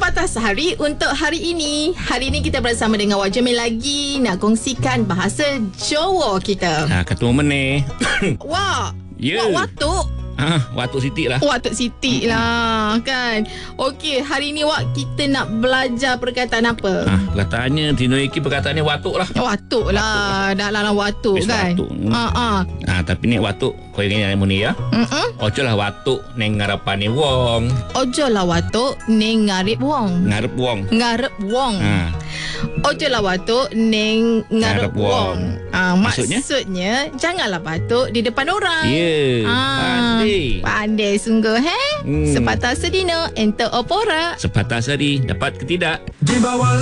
Sepatah Sehari untuk hari ini. Hari ini kita bersama dengan Wak Jamil lagi nak kongsikan bahasa Jawa kita. Ketua meneh. Wak, Ya. Wak watuk. Watuk Siti lah. Watuk Siti lah kan. Okey, hari ni Wak kita nak belajar perkataan apa? Perkataannya Tino Iki perkataannya watuk lah. Watuk lah. Dah lah watuk Best kan. watuk. Tapi ni watuk kau ingat muni ya. Ojo lah watuk neng ngarapane wong. Ojo lah watuk neng ngarep wong. Ngarep wong. Ngarep wong. Ojo lah watuk neng ngarep wong. Maksudnya janganlah batuk di depan orang. Pandai. Pandai sungguh Sepatah sedina enter opora. Sepatah sehari dapat ke tidak? Di bawah